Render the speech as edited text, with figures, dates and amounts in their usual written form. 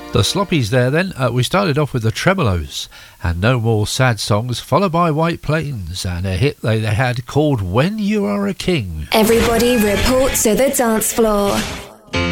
The Sloppies there then. We started off with the Tremolos and No More Sad Songs, followed by White Plains and a hit they had called When You Are a King. Everybody report to the dance floor.